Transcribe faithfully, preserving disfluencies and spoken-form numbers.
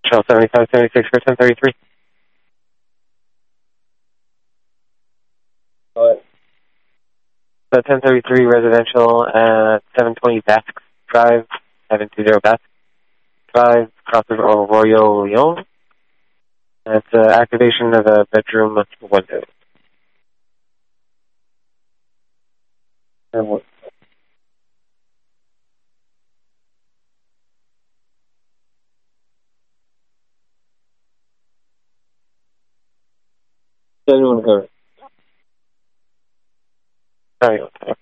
residential, seventy-five seventy-six for ten thirty-three. What? So ten thirty-three residential at seven twenty Basque Drive, seven two zero Basque Drive, crosses Arroyo Leon. That's uh, activation of a bedroom window. And what? Anyone cover? Sorry.